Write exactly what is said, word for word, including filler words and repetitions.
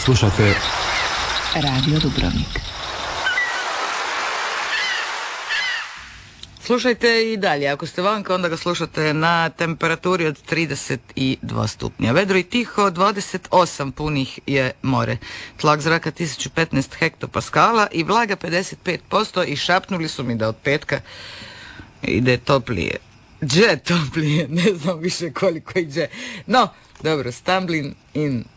Slušajte Radio Dubrovnik. Slušajte i dalje, ako ste vanka onda ga slušate na temperaturi od trideset dva stupnja. Vedro i tiho, dvadeset osam punih je more. Tlak zraka tisuću petnaest hektopaskala i vlaga pedeset pet posto i šapnuli su mi da od petka ide toplije. Dže toplije, ne znam više koliko iđe. No, dobro, stumbling in